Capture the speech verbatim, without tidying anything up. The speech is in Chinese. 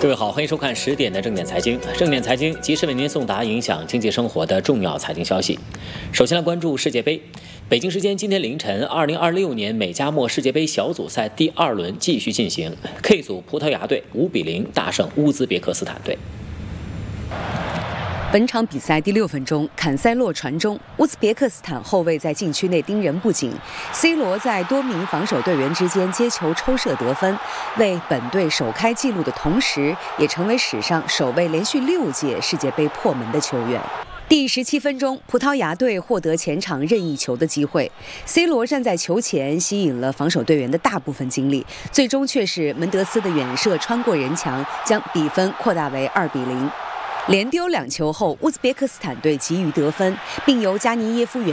各位好，欢迎收看十点的正点财经。正点财经及时为您送达影响经济生活的重要财经消息。首先来关注世界杯。北京时间今天凌晨，二零二六年美加墨世界杯小组赛第二轮继续进行。K 组葡萄牙队五比零大胜乌兹别克斯坦队。 本场比赛第六分钟，坎塞洛传中，乌兹别克斯坦后卫在禁区内盯人不紧 ，C 罗在多名防守队员之间接球抽射得分，为本队首开纪录的同时，也成为史上首位连续六届世界杯破门的球员。第十七分钟，葡萄牙队获得前场任意球的机会 ，C 罗站在球前，吸引了防守队员的大部分精力，最终却是门德斯的远射穿过人墙，将比分扩大为二比零。连丢两球后，乌兹别克斯坦队急于得分，并由加尼耶夫远